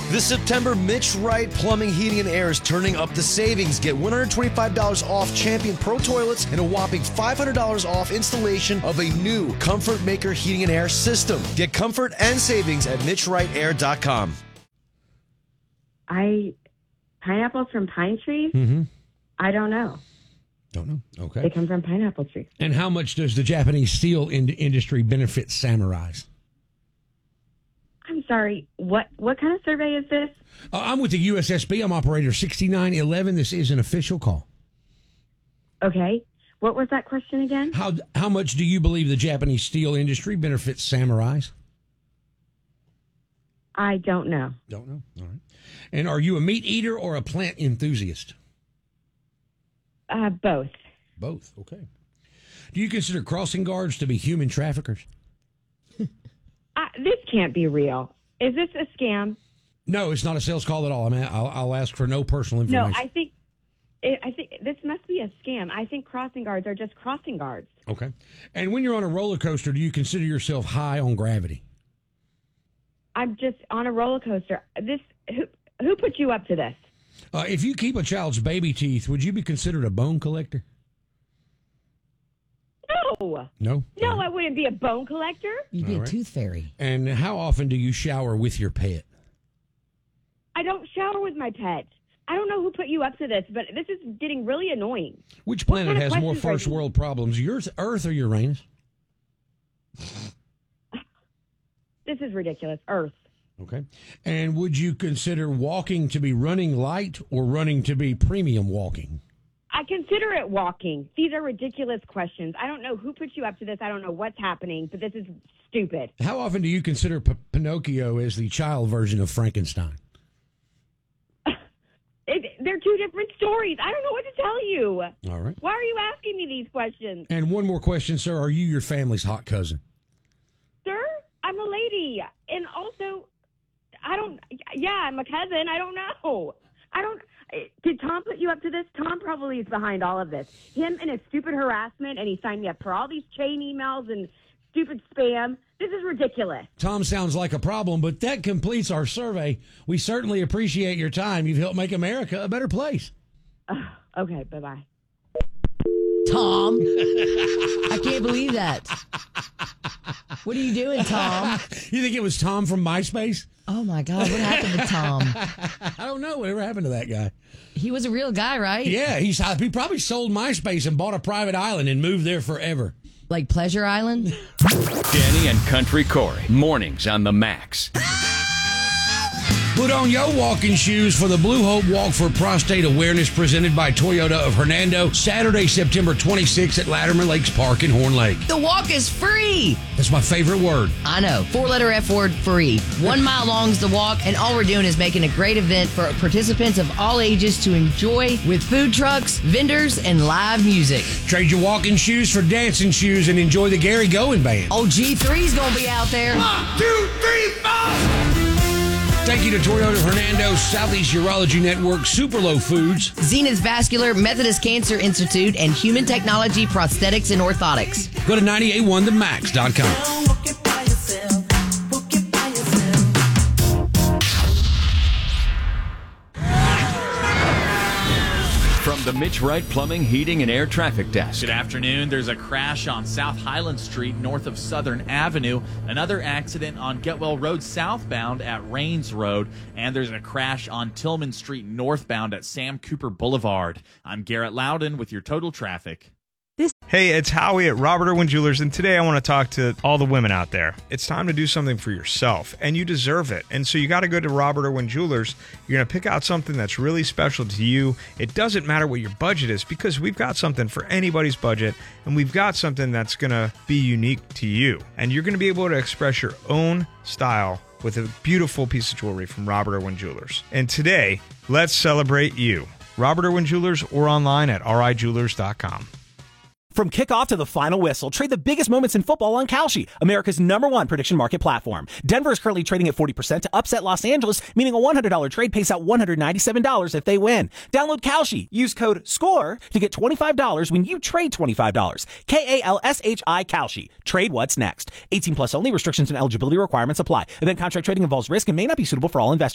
This September, Mitch Wright Plumbing, Heating, and Air is turning up the savings. Get $125 off Champion Pro Toilets and a whopping $500 off installation of a new Comfort Maker Heating and Air system. Get comfort and savings at MitchWrightAir.com. Pineapples from pine trees? Mm-hmm. I don't know. Don't know. Okay. They come from pineapple trees. And how much does the Japanese steel industry benefit samurais? I'm sorry. What kind of survey is this? I'm with the USSB. I'm operator 6911. This is an official call. Okay. What was that question again? How much do you believe the Japanese steel industry benefits samurais? I don't know. Don't know. All right. And are you a meat eater or a plant enthusiast? Both. Both. Okay. Do you consider crossing guards to be human traffickers? This can't be real. Is this a scam? No, it's not a sales call at all. I'll ask for no personal information. No, I think this must be a scam. I think crossing guards are just crossing guards. Okay. And when you're on a roller coaster, do you consider yourself high on gravity? I'm just on a roller coaster. Who put you up to this? If you keep a child's baby teeth, would you be considered a bone collector? No. No? No, I wouldn't be a bone collector. You'd be a tooth fairy. And how often do you shower with your pet? I don't shower with my pet. I don't know who put you up to this, but this is getting really annoying. Which planet has more first world problems, Earth or Uranus? This is ridiculous. Earth. Okay. And would you consider walking to be running light or running to be premium walking? I consider it walking. These are ridiculous questions. I don't know who put you up to this. I don't know what's happening, but this is stupid. How often do you consider Pinocchio as the child version of Frankenstein? They're two different stories. I don't know what to tell you. All right. Why are you asking me these questions? And one more question, sir. Are you your family's hot cousin? Sir, I'm a lady. And also, I'm a cousin. I don't know. Did Tom put you up to this? Tom probably is behind all of this. Him and his stupid harassment, and he signed me up for all these chain emails and stupid spam. This is ridiculous. Tom sounds like a problem, but that completes our survey. We certainly appreciate your time. You've helped make America a better place. Okay, bye-bye. Tom, I can't believe that. What are you doing, Tom? You think it was Tom from MySpace? Oh, my God. What happened to Tom? I don't know. Whatever happened to that guy? He was a real guy, right? Yeah, he probably sold MySpace and bought a private island and moved there forever. Like Pleasure Island? Danny and Country Corey, mornings on the Max. Put on your walking shoes for the Blue Hope Walk for Prostate Awareness presented by Toyota of Hernando, Saturday, September 26th at Latimer Lakes Park in Horn Lake. The walk is free. That's my favorite word. I know. 4-letter F word, free. 1 mile long is the walk, and all we're doing is making a great event for participants of all ages to enjoy with food trucks, vendors, and live music. Trade your walking shoes for dancing shoes and enjoy the Gary Goin Band. Oh, G3's going to be out there. 1, 2, 3, 4. Thank you to Toyota of Hernando, Southeast Urology Network, Superlow Foods, Zenith Vascular, Methodist Cancer Institute, and Human Technology Prosthetics and Orthotics. Go to 981themax.com. From the Mitch Wright Plumbing, Heating, and Air Traffic Desk. Good afternoon. There's a crash on South Highland Street north of Southern Avenue. Another accident on Getwell Road southbound at Rains Road. And there's a crash on Tillman Street northbound at Sam Cooper Boulevard. I'm Garrett Loudon with your total traffic. Hey, it's Howie at Robert Irwin Jewelers, and today I want to talk to all the women out there. It's time to do something for yourself, and you deserve it. And so you got to go to Robert Irwin Jewelers. You're going to pick out something that's really special to you. It doesn't matter what your budget is, because we've got something for anybody's budget, and we've got something that's going to be unique to you. And you're going to be able to express your own style with a beautiful piece of jewelry from Robert Irwin Jewelers. And today, let's celebrate you. Robert Irwin Jewelers, or online at rijewelers.com. From kickoff to the final whistle, trade the biggest moments in football on Kalshi, America's #1 prediction market platform. Denver is currently trading at 40% to upset Los Angeles, meaning a $100 trade pays out $197 if they win. Download Kalshi. Use code SCORE to get $25 when you trade $25. KALSHI Kalshi. Trade what's next. 18 plus only. Restrictions and eligibility requirements apply. Event contract trading involves risk and may not be suitable for all investors.